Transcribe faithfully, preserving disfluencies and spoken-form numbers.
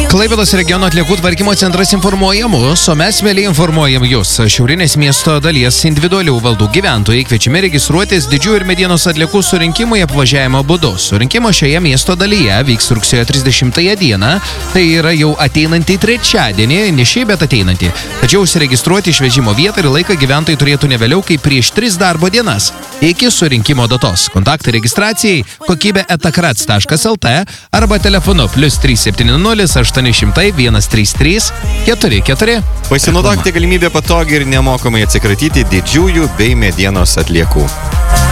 Klaipėdos regiono atliekų tvarkymo centras informuoja mus, o mes vėliai informuojam jūs. Šiaurinės miesto dalies individualių valdų gyventojai kviečiami registruotis didžiųjų ir medienos atliekų surinkimui apvažiavimo būdu. Surinkimo šioje miesto dalyje vyks rugsėjo trisdešimtąją dieną, tai yra jau ateinantį trečiadienį, ne šiaip bet ateinantį. Tačiau užsiregistruoti išvežimo vietą ir laiką gyventojai turėtų ne vėliau kaip prieš tris darbo dienas iki surinkimo datos. Kontaktai registracijai kokybė eta krats taškas lt arba telefonu plius trys septyni nulis aštuoni šimtai vienas trys trys keturi keturi. Pasinaudokite galimybę patogiai ir nemokamai atsikratyti didžiųjų bei medienos atliekų.